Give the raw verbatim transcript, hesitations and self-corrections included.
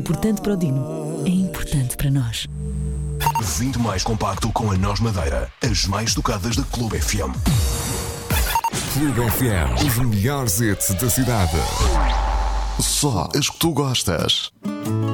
Importante para o Dino, é importante para nós. Vinte mais compacto com a Nós Madeira, as mais tocadas da Clube F M. Clube F M, os melhores hits da cidade. Só as que tu gostas.